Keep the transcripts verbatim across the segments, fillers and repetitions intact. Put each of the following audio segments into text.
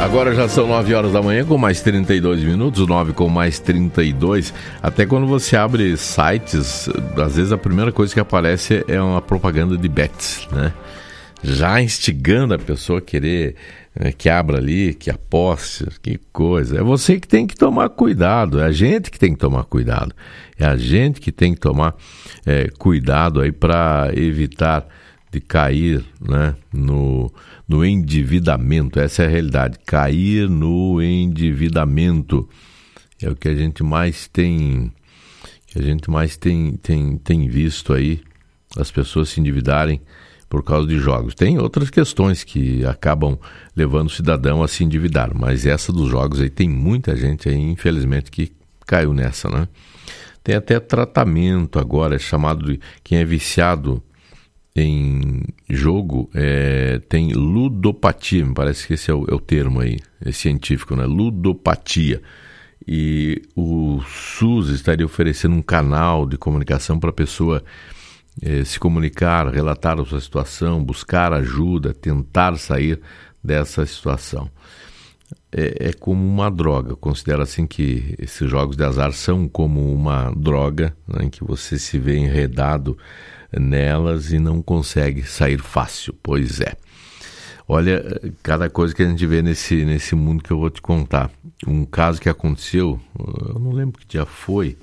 Agora já são nove horas da manhã com mais trinta e dois minutos, nove com mais trinta e dois. Até quando você abre sites, às vezes a primeira coisa que aparece é uma propaganda de bets, né? Já instigando a pessoa a querer é, que abra ali, que aposte, que coisa. É você que tem que tomar cuidado, é a gente que tem que tomar cuidado. É a gente que tem que tomar é, cuidado aí para evitar de cair, né, no, no endividamento. Essa é a realidade, cair no endividamento. É o que a gente mais tem, que a gente mais tem, tem, tem visto aí, as pessoas se endividarem por causa de jogos. Tem outras questões que acabam levando o cidadão a se endividar, mas essa dos jogos aí tem muita gente aí, infelizmente, que caiu nessa, né? Tem até tratamento agora, é chamado de quem é viciado em jogo, é, tem ludopatia, me parece que esse é o, é o termo aí, é científico, né? Ludopatia. E o SUS estaria oferecendo um canal de comunicação para a pessoa é, se comunicar, relatar a sua situação, buscar ajuda, tentar sair dessa situação. É, é como uma droga, eu considero assim que esses jogos de azar são como uma droga, né, em que você se vê enredado nelas e não consegue sair fácil. Pois é. Olha, cada coisa que a gente vê nesse, nesse mundo que eu vou te contar. Um caso que aconteceu, eu não lembro que dia foi,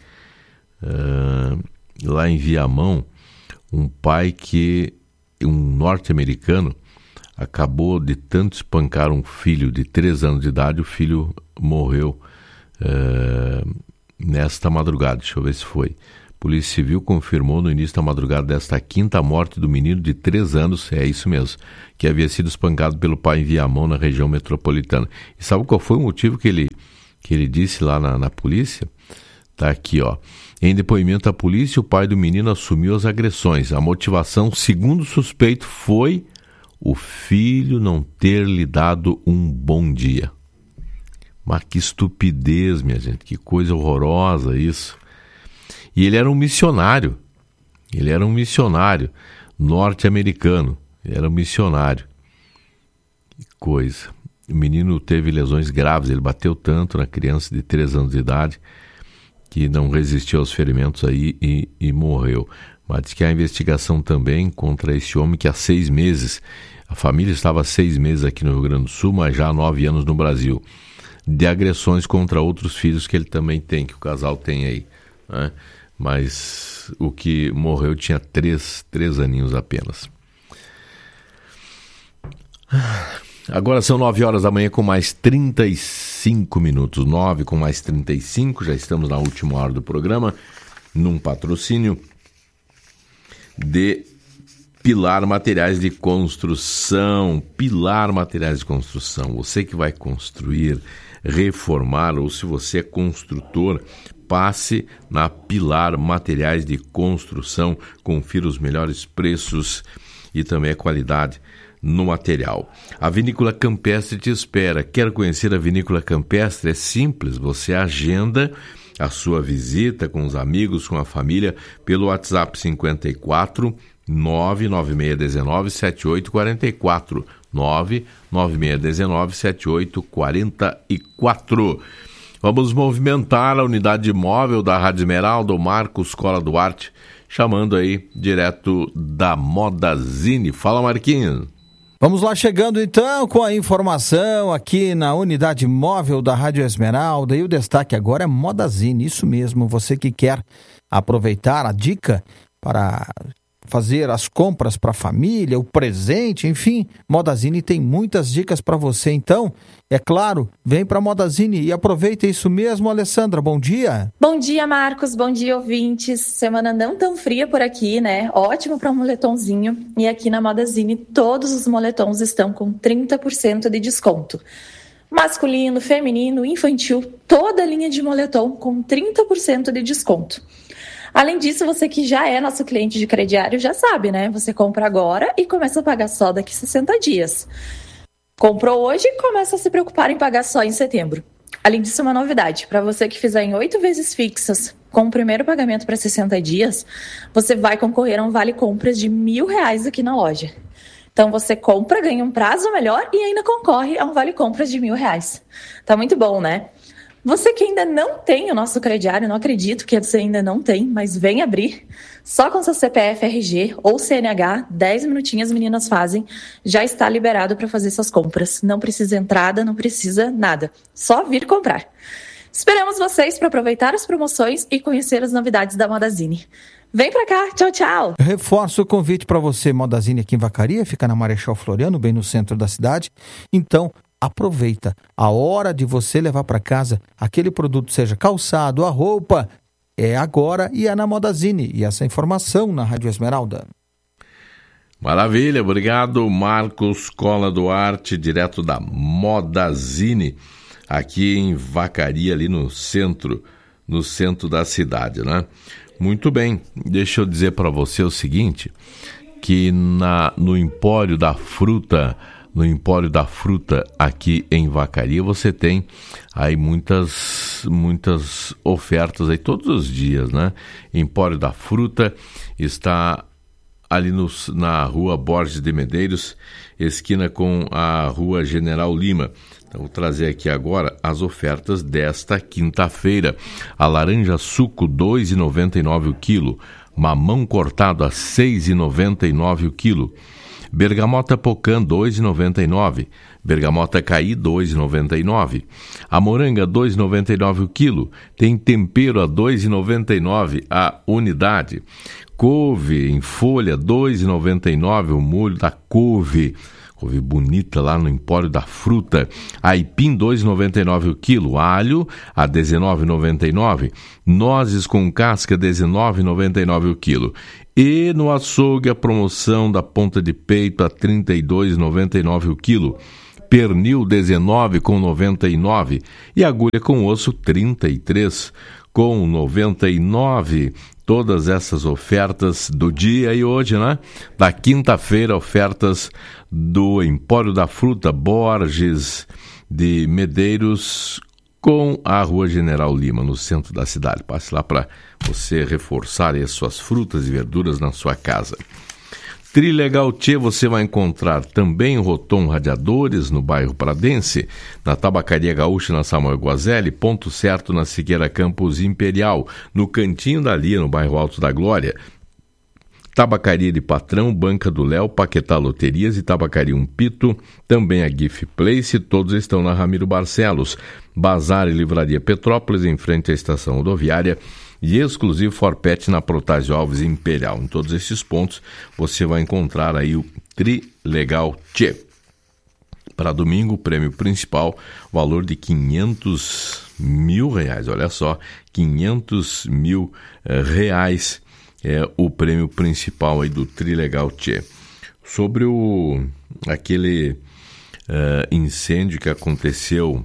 uh, lá em Viamão, um pai que, um norte-americano, acabou de tanto espancar um filho de três anos de idade, o filho morreu uh, nesta madrugada. Deixa eu ver se foi. Polícia Civil confirmou no início da madrugada desta quinta a morte do menino de três anos, é isso mesmo, que havia sido espancado pelo pai em Viamão, na região metropolitana. E sabe qual foi o motivo que ele, que ele disse lá na, na polícia? Tá aqui, ó. Em depoimento à polícia, o pai do menino assumiu as agressões. A motivação, segundo o suspeito, foi o filho não ter lhe dado um bom dia. Mas que estupidez, minha gente, que coisa horrorosa isso. E ele era um missionário, ele era um missionário norte-americano, ele era um missionário. Que coisa. O menino teve lesões graves, ele bateu tanto na criança de três anos de idade que não resistiu aos ferimentos aí e, e morreu. Mas diz que há investigação também contra esse homem que há seis meses, a família estava há seis meses aqui no Rio Grande do Sul, mas já há nove anos no Brasil, de agressões contra outros filhos que ele também tem, que o casal tem aí, né? Mas o que morreu tinha três, três aninhos apenas. Agora são nove horas da manhã com mais trinta e cinco minutos. Nove com mais trinta e cinco, já estamos na última hora do programa, num patrocínio de Pilar Materiais de Construção. Pilar Materiais de Construção. Você que vai construir, reformar, ou se você é construtor, passe na Pilar Materiais de Construção, confira os melhores preços e também a qualidade no material. A Vinícola Campestre te espera. Quer conhecer a Vinícola Campestre? É simples, você agenda a sua visita com os amigos, com a família, pelo WhatsApp cinquenta e quatro, nove nove seis um nove, sete oito quatro quatro, nove nove seis um nove, sete oito quatro quatro. Vamos movimentar a unidade móvel da Rádio Esmeralda, o Marcos Cola Duarte, chamando aí direto da Modazine. Fala, Marquinhos. Vamos lá, chegando então com a informação aqui na unidade móvel da Rádio Esmeralda. E o destaque agora é Modazine, isso mesmo. Você que quer aproveitar a dica para fazer as compras para a família, o presente, enfim, Modazine tem muitas dicas para você. Então, é claro, vem para Modazine e aproveita isso mesmo. Alessandra, bom dia. Bom dia, Marcos, bom dia, ouvintes. Semana não tão fria por aqui, né? Ótimo para um moletomzinho. E aqui na Modazine, todos os moletons estão com trinta por cento de desconto. Masculino, feminino, infantil, toda a linha de moletom com trinta por cento de desconto. Além disso, você que já é nosso cliente de crediário já sabe, né? Você compra agora e começa a pagar só daqui a sessenta dias. Comprou hoje e começa a se preocupar em pagar só em setembro. Além disso, uma novidade. Para você que fizer em oito vezes fixas com o primeiro pagamento para sessenta dias, você vai concorrer a um vale compras de mil reais aqui na loja. Então, Então você compra, ganha um prazo melhor e ainda concorre a um vale-compras de mil reais. Tá muito bom, né? Você que ainda não tem o nosso crediário, não acredito que você ainda não tem, mas vem abrir. Só com seu C P F, R G ou C N H, dez minutinhos as meninas fazem, já está liberado para fazer suas compras. Não precisa entrada, não precisa nada. Só vir comprar. Esperamos vocês para aproveitar as promoções e conhecer as novidades da Modazine. Vem pra cá, tchau, tchau. Reforço o convite para você, Modazine aqui em Vacaria, fica na Marechal Floriano, bem no centro da cidade. Então, aproveita a hora de você levar para casa aquele produto, seja calçado, a roupa, é agora e é na Modazine. E essa informação na Rádio Esmeralda. Maravilha, obrigado Marcos Cola Duarte, direto da Modazine, aqui em Vacaria, ali no centro, no centro da cidade, né? Muito bem, deixa eu dizer para você o seguinte, que na, no Empório da Fruta, no Empório da Fruta aqui em Vacaria, você tem aí muitas, muitas ofertas aí todos os dias, né? Empório da Fruta está ali no, na rua Borges de Medeiros, esquina com a rua General Lima. Então, vou trazer aqui agora as ofertas desta quinta-feira. A laranja suco, dois reais e noventa e nove centavos o quilo. Mamão cortado a seis reais e noventa e nove centavos o quilo. Bergamota Pocã, dois reais e noventa e nove centavos. Bergamota Caí, dois reais e noventa e nove centavos. A moranga, dois reais e noventa e nove centavos o quilo. Tem tempero a dois reais e noventa e nove centavos a unidade. Couve em folha, dois reais e noventa e nove centavos o molho da couve. Couve bonita lá no Empório da Fruta. Aipim, dois reais e noventa e nove centavos o quilo. Alho, a dezenove reais e noventa e nove centavos. Nozes com casca, dezenove reais e noventa e nove centavos o quilo. E no açougue, a promoção da ponta de peito a trinta e dois reais e noventa e nove centavos o quilo. Pernil, dezenove reais e noventa e nove centavos. E agulha com osso, trinta e três reais e noventa e nove centavos. Todas essas ofertas do dia e hoje, né? Da quinta-feira, ofertas do Empório da Fruta, Borges de Medeiros, com a Rua General Lima, no centro da cidade. Passe lá para você reforçar as suas frutas e verduras na sua casa. Trilegal Tchê, você vai encontrar também Rotom Radiadores no bairro Pradense, na Tabacaria Gaúcha na Samuel Guazelli, Ponto Certo na Siqueira Campos Imperial, no Cantinho da Lia no bairro Alto da Glória, Tabacaria de Patrão, Banca do Léo, Paquetá Loterias e Tabacaria Umpito, também a Gift Place, todos estão na Ramiro Barcelos, Bazar e Livraria Petrópolis, em frente à estação rodoviária, e exclusivo Forpet na Protásio Alves Imperial. Em todos esses pontos você vai encontrar aí o Trilegal Tchê. Para domingo, o prêmio principal, valor de quinhentos mil reais. Olha só, quinhentos mil eh, reais é o prêmio principal aí do Trilegal Tchê. Sobre o, aquele uh, incêndio que aconteceu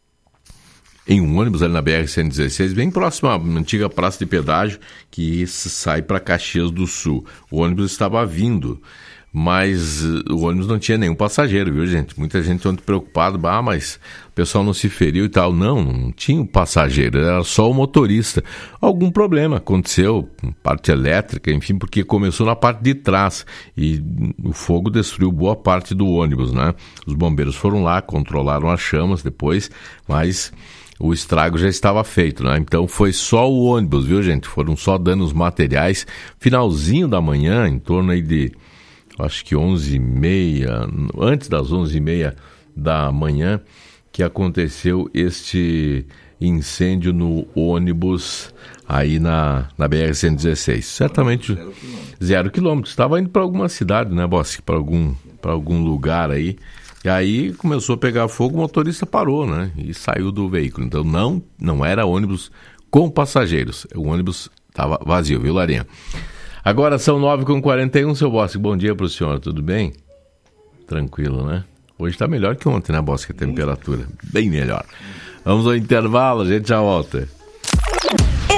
em um ônibus ali na B R cento e dezesseis, bem próximo à antiga praça de pedágio que sai para Caxias do Sul. O ônibus estava vindo, mas o ônibus não tinha nenhum passageiro, viu, gente? Muita gente ontem preocupada, ah, mas o pessoal não se feriu e tal. Não, não tinha um passageiro, era só o motorista. Algum problema aconteceu, parte elétrica, enfim, porque começou na parte de trás e o fogo destruiu boa parte do ônibus, né? Os bombeiros foram lá, controlaram as chamas depois, mas o estrago já estava feito, né? Então foi só o ônibus, viu, gente? Foram só danos materiais. Finalzinho da manhã, em torno aí de, acho que onze e meia, antes das onze e meia da manhã, que aconteceu este incêndio no ônibus aí na, na B R cento e dezesseis. Certamente zero quilômetro. Zero quilômetro. Estava indo para alguma cidade, né, Bosque? Para algum, para algum lugar aí. E aí começou a pegar fogo, o motorista parou, né? E saiu do veículo. Então não, não era ônibus com passageiros. O ônibus estava vazio, viu, Larinha? Agora são nove e quarenta e um, seu Bosque. Bom dia para o senhor, tudo bem? Tranquilo, né? Hoje está melhor que ontem, né, Bosque? A temperatura bem melhor. Vamos ao intervalo, a gente já volta.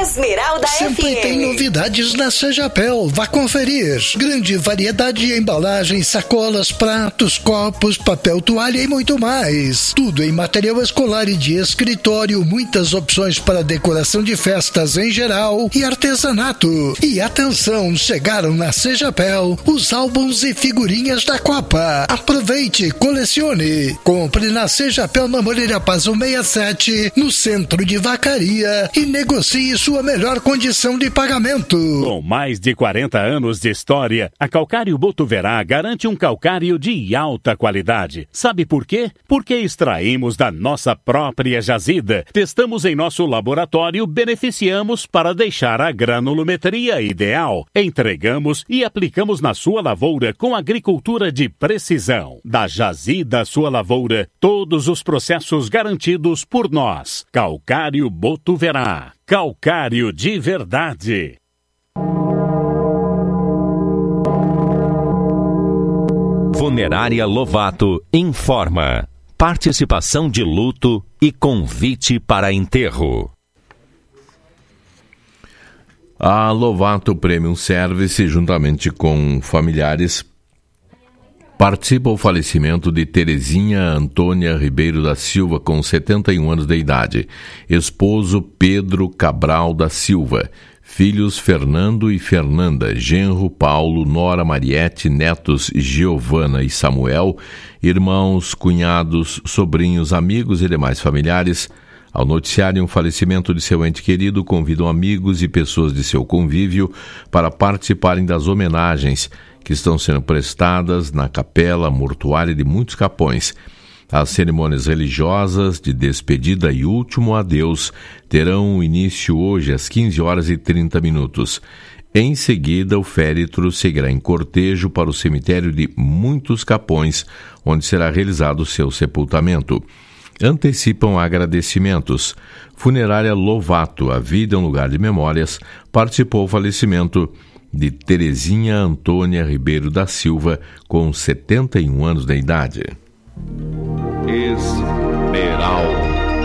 Esmeralda Sempre F M. tem novidades na Sejapel. Vá conferir. Grande variedade de embalagens, sacolas, pratos, copos, papel toalha e muito mais. Tudo em material escolar e de escritório. Muitas opções para decoração de festas em geral e artesanato. E atenção, chegaram na Sejapel os álbuns e figurinhas da Copa. Aproveite, colecione. Compre na Sejapel na Moreira Paz sessenta e sete, no centro de Vacaria, e negocie sua melhor condição de pagamento. Com mais de quarenta anos de história, a Calcário Botuverá garante um calcário de alta qualidade. Sabe por quê? Porque extraímos da nossa própria jazida, testamos em nosso laboratório, beneficiamos para deixar a granulometria ideal, entregamos e aplicamos na sua lavoura com agricultura de precisão. Da jazida à sua lavoura, todos os processos garantidos por nós. Calcário Botuverá. Calcário de verdade. Funerária Lovato informa. Participação de luto e convite para enterro. A Lovato Premium Service, juntamente com familiares, participa o falecimento de Terezinha Antônia Ribeiro da Silva, com setenta e um anos de idade. Esposo Pedro Cabral da Silva. Filhos Fernando e Fernanda, genro Paulo, nora Mariette, netos Giovana e Samuel, irmãos, cunhados, sobrinhos, amigos e demais familiares. Ao noticiarem o falecimento de seu ente querido, convidam amigos e pessoas de seu convívio para participarem das homenagens que estão sendo prestadas na capela mortuária de Muitos Capões. As cerimônias religiosas de despedida e último adeus terão início hoje às quinze horas e trinta minutos. Em seguida, o féretro seguirá em cortejo para o cemitério de Muitos Capões, onde será realizado seu sepultamento. Antecipam agradecimentos. Funerária Lovato, a vida é um lugar de memórias, participou do falecimento de Terezinha Antônia Ribeiro da Silva, com setenta e um anos de idade. Esmeralda.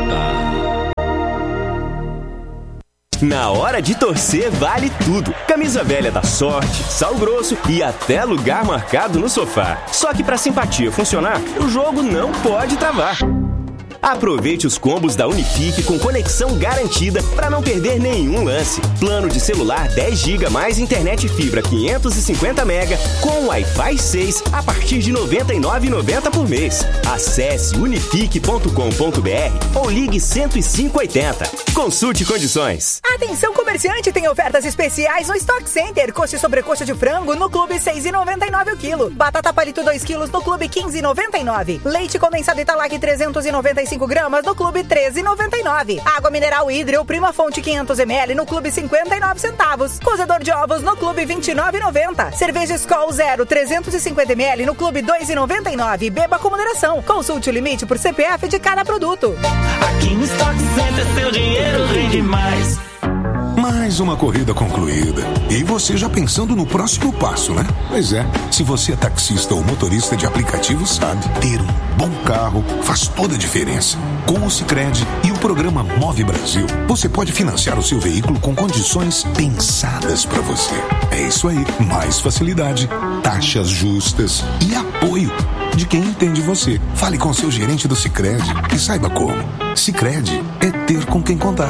Na hora de torcer vale tudo. Camisa velha da Sorte, sal grosso e até lugar marcado no sofá. Só que pra simpatia funcionar, o jogo não pode travar. Aproveite os combos da Unifique com conexão garantida para não perder nenhum lance. Plano de celular dez gigas mais internet fibra quinhentos e cinquenta mega com Wi-Fi seis a partir de noventa e nove reais e noventa centavos por mês. Acesse unifique ponto com ponto b r ou ligue cento e cinco oitenta. Consulte condições. Atenção, comerciante, tem ofertas especiais no Stock Center. Coxa e sobrecoxa de frango no Clube seis reais e noventa e nove centavos o quilo. Batata palito dois quilos no Clube quinze reais e noventa e nove centavos. Leite condensado Italac trezentos e noventa e cinco gramas no Clube treze reais e noventa e nove centavos. Água mineral Hidro Prima Fonte quinhentos mililitros no Clube cinquenta e nove centavos. Cozedor de ovos no Clube vinte e nove reais e noventa centavos. Cerveja Skol Zero trezentos e cinquenta mililitros no Clube dois reais e noventa e nove centavos. Beba com moderação. Consulte o limite por C P F de cada produto. Aqui no Stock Center seu dinheiro rende mais. Mais uma corrida concluída. E você já pensando no próximo passo, né? Pois é, se você é taxista ou motorista de aplicativo, sabe, ter um bom carro faz toda a diferença. Com o Sicredi e o programa Move Brasil, você pode financiar o seu veículo com condições pensadas para você. É isso aí, mais facilidade, taxas justas e apoio de quem entende você. Fale com seu gerente do Sicredi e saiba como. Sicredi é ter com quem contar.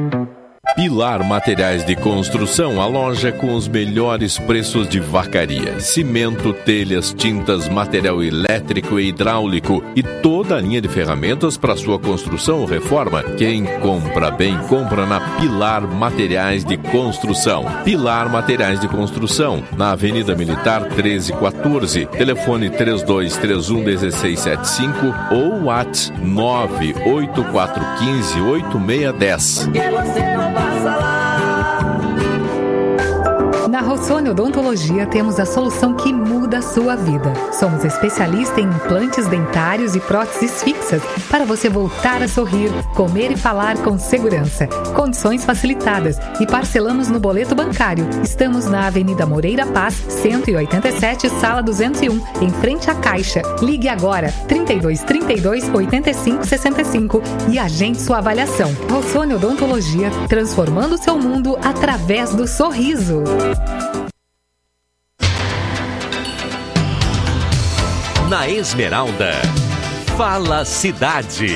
Pilar Materiais de Construção, a loja com os melhores preços de Vacaria. Cimento, telhas, tintas, material elétrico e hidráulico e toda a linha de ferramentas para sua construção ou reforma. Quem compra bem, compra na Pilar Materiais de Construção. Pilar Materiais de Construção, na Avenida Militar treze quatorze. Telefone três dois três um um seis sete cinco ou WhatsApp nove oito quatro um cinco oito seis um zero. Na Rossoni Odontologia temos a solução que muda da sua vida. Somos especialistas em implantes dentários e próteses fixas para você voltar a sorrir, comer e falar com segurança. Condições facilitadas e parcelamos no boleto bancário. Estamos na Avenida Moreira Paz, cento e oitenta e sete, sala duzentos e um, em frente à Caixa. Ligue agora, trinta e dois, trinta e dois, oitenta e cinco, sessenta e cinco e agende sua avaliação. Rossoni Odontologia, transformando seu mundo através do sorriso. Na Esmeralda, Fala Cidade.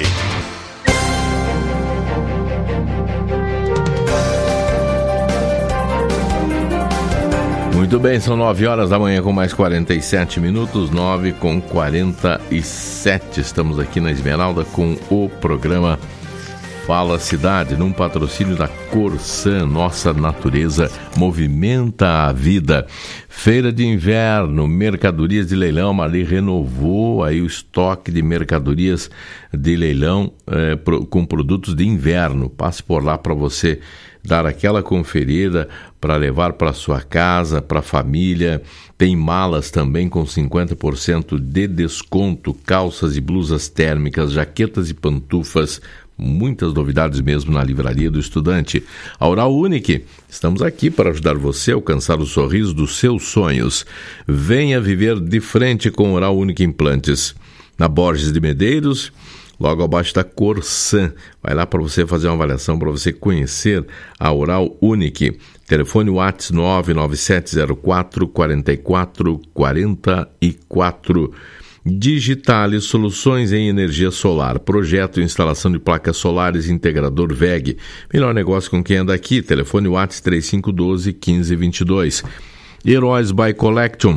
Muito bem, são nove horas da manhã com mais quarenta e sete minutos, nove com quarenta e sete. Estamos aqui na Esmeralda com o programa Fala Cidade, num patrocínio da Corsan. Nossa natureza movimenta a vida. Feira de inverno, mercadorias de leilão. A Marli renovou aí o estoque de mercadorias de leilão eh, pro, com produtos de inverno. Passe por lá para você dar aquela conferida, para levar para sua casa, para a família. Tem malas também com cinquenta por cento de desconto, calças e blusas térmicas, jaquetas e pantufas. Muitas novidades mesmo na Livraria do Estudante. A Oral Unique, estamos aqui para ajudar você a alcançar o sorriso dos seus sonhos. Venha viver de frente com Oral Unique Implantes. Na Borges de Medeiros, logo abaixo da Corsan. Vai lá para você fazer uma avaliação, para você conhecer a Oral Unique. Telefone WhatsApp nove nove sete zero quatro, quatro quatro quatro quatro. Digitale Soluções em Energia Solar. Projeto e instalação de placas solares integrador V E G. Melhor negócio com quem anda aqui. Telefone WhatsApp três cinco um dois, um cinco dois dois. Heróis by Collection.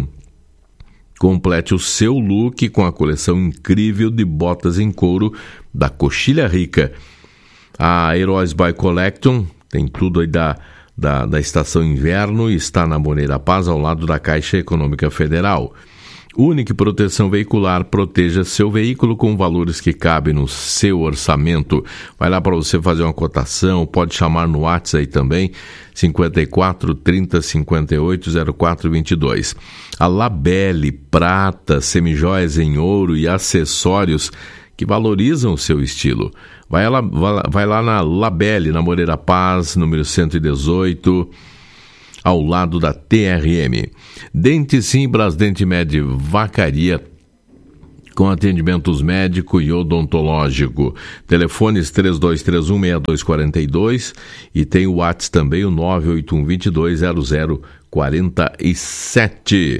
Complete o seu look com a coleção incrível de botas em couro da Coxilha Rica. A Heróis by Collection tem tudo aí da, da, da estação inverno e está na Moreira Paz, ao lado da Caixa Econômica Federal. Unique Proteção Veicular, proteja seu veículo com valores que cabem no seu orçamento. Vai lá para você fazer uma cotação, pode chamar no WhatsApp aí também, cinquenta e quatro, trinta, cinquenta e oito, zero quatro vinte e dois. A Labelle, prata, semijoias em ouro e acessórios que valorizam o seu estilo. Vai lá, vai lá na Labelle, na Moreira Paz, número cento e dezoito, ao lado da T R M. Dente Sim, Brasdente Med Vacaria, com atendimentos médico e odontológico. Telefones três dois três um, seis dois quatro dois e tem o WhatsApp também, o nove oito um, dois dois zero zero quatro sete.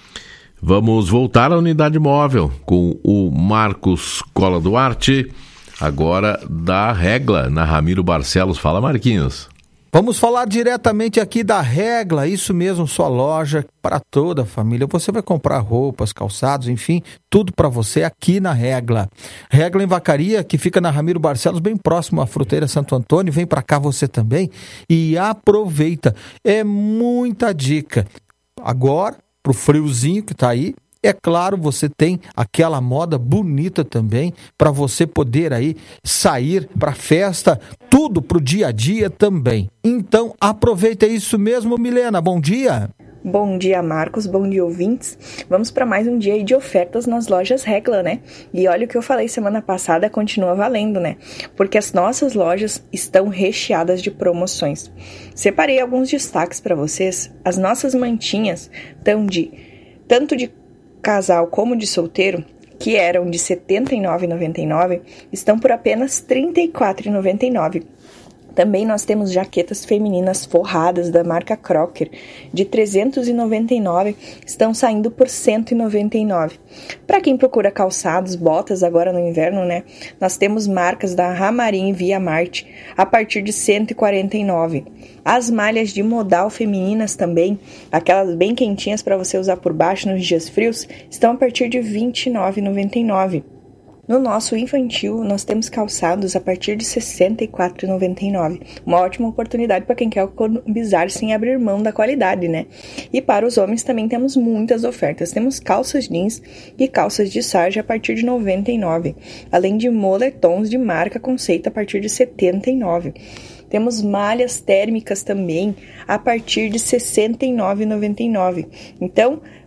Vamos voltar à unidade móvel com o Marcos Cola Duarte, agora da Regla, na Ramiro Barcelos. Fala, Marquinhos. Vamos falar diretamente aqui da Regla, isso mesmo, sua loja para toda a família. Você vai comprar roupas, calçados, enfim, tudo para você aqui na Regla. Regla em Vacaria, que fica na Ramiro Barcelos, bem próximo à Fruteira Santo Antônio. Vem para cá você também e aproveita. É muita dica. Agora, pro friozinho que tá aí, é claro, você tem aquela moda bonita também para você poder aí sair para festa, tudo pro dia a dia também. Então, aproveita isso mesmo, Milena. Bom dia. Bom dia, Marcos. Bom dia, ouvintes. Vamos para mais um dia aí de ofertas nas lojas Regla, né? E olha o que eu falei semana passada, continua valendo, né? Porque as nossas lojas estão recheadas de promoções. Separei alguns destaques para vocês. As nossas mantinhas estão de tanto de casal como de solteiro, que eram de setenta e nove reais e noventa e nove centavos, estão por apenas trinta e quatro reais e noventa e nove centavos. Também nós temos jaquetas femininas forradas da marca Crocker de trezentos e noventa e nove reais, estão saindo por cento e noventa e nove reais. Para quem procura calçados, botas agora no inverno, né? Nós temos marcas da Ramarim e Via Marte a partir de cento e quarenta e nove reais. As malhas de modal femininas também, aquelas bem quentinhas para você usar por baixo nos dias frios, estão a partir de vinte e nove reais e noventa e nove centavos. No nosso infantil, nós temos calçados a partir de sessenta e quatro reais e noventa e nove centavos. Uma ótima oportunidade para quem quer economizar sem abrir mão da qualidade, né? E para os homens também temos muitas ofertas. Temos calças jeans e calças de sarja a partir de noventa e nove reais. Além de moletons de marca conceito a partir de setenta e nove reais. Temos malhas térmicas também a partir de sessenta e nove reais e noventa e nove centavos. Então,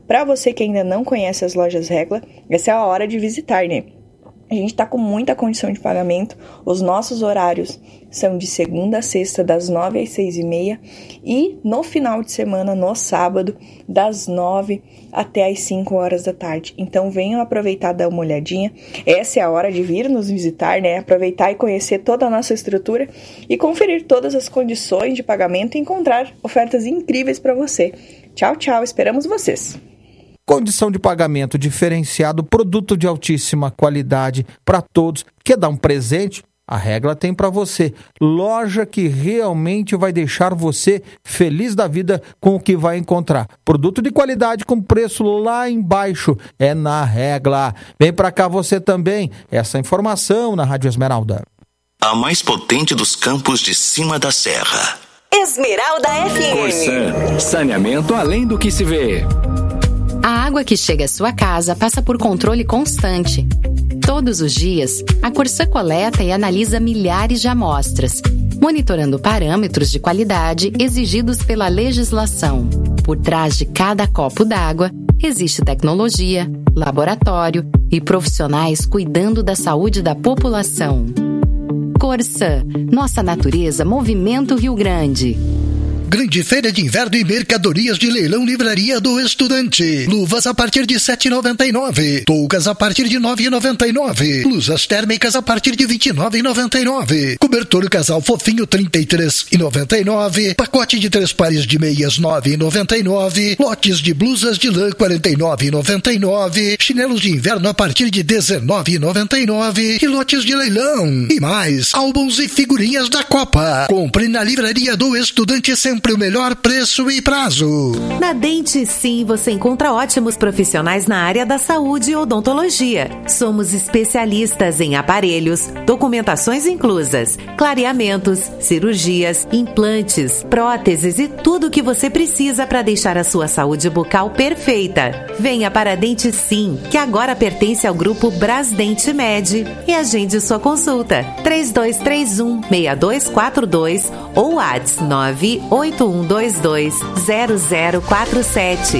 Para você que ainda não conhece as lojas Regla, essa é a hora de visitar, né? A gente está com muita condição de pagamento, os nossos horários são de segunda a sexta, das nove às seis e meia, e no final de semana, no sábado, das nove até as cinco horas da tarde. Então venham aproveitar, dar uma olhadinha, essa é a hora de vir nos visitar, né? Aproveitar e conhecer toda a nossa estrutura e conferir todas as condições de pagamento e encontrar ofertas incríveis para você. Tchau, tchau, esperamos vocês! Condição de pagamento diferenciado, produto de altíssima qualidade para todos. Quer dar um presente? A Regla tem para você. Loja que realmente vai deixar você feliz da vida com o que vai encontrar. Produto de qualidade com preço lá embaixo. É na Regla. Vem para cá você também. Essa informação na Rádio Esmeralda. A mais potente dos campos de cima da serra. Esmeralda F M. Corsan, saneamento além do que se vê. A água que chega à sua casa passa por controle constante. Todos os dias, a Corsan coleta e analisa milhares de amostras, monitorando parâmetros de qualidade exigidos pela legislação. Por trás de cada copo d'água, existe tecnologia, laboratório e profissionais cuidando da saúde da população. Corsan, nossa natureza movimenta o Rio Grande. Grande Feira de Inverno e Mercadorias de Leilão Livraria do Estudante. Luvas a partir de sete reais e noventa e nove centavos. Toucas a partir de nove reais e noventa e nove centavos. Blusas térmicas a partir de vinte e nove reais e noventa e nove centavos. Cobertor casal fofinho trinta e três reais e noventa e nove centavos. Pacote de três pares de meias nove reais e noventa e nove centavos. Lotes de blusas de lã quarenta e nove reais e noventa e nove centavos. Chinelos de inverno a partir de dezenove reais e noventa e nove centavos. E lotes de leilão. E mais, álbuns e figurinhas da Copa. Compre na Livraria do Estudante sempre o melhor preço e prazo. Na Dente Sim, você encontra ótimos profissionais na área da saúde e odontologia. Somos especialistas em aparelhos, documentações inclusas, clareamentos, cirurgias, implantes, próteses e tudo o que você precisa para deixar a sua saúde bucal perfeita. Venha para a Dente Sim, que agora pertence ao grupo Brasdente Med, e agende sua consulta. três dois três um, seis dois quatro dois ou WhatsApp nove oito um dois dois zero zero quatro sete.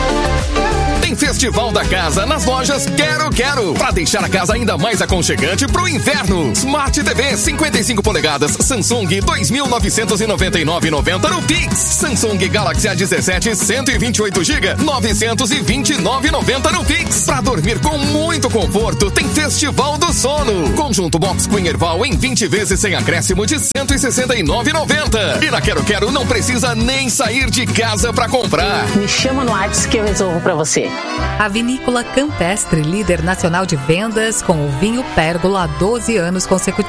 Tem Festival da Casa nas lojas Quero Quero, para deixar a casa ainda mais aconchegante pro inverno. Smart T V cinquenta e cinco polegadas Samsung dois mil novecentos e noventa e nove reais e noventa centavos no Pix. Samsung Galaxy A dezessete cento e vinte e oito gigabytes novecentos e vinte e nove reais e noventa centavos no Pix. Para dormir com muito conforto, tem Festival do Sono. Conjunto Box Queen Erval em vinte vezes sem acréscimo de cento e sessenta e nove reais e noventa centavos. E na Quero Quero não precisa nem sair de casa para comprar. Me chama no WhatsApp que eu resolvo para você. A Vinícola Campestre, líder nacional de vendas com o vinho Pérgola há doze anos consecutivos.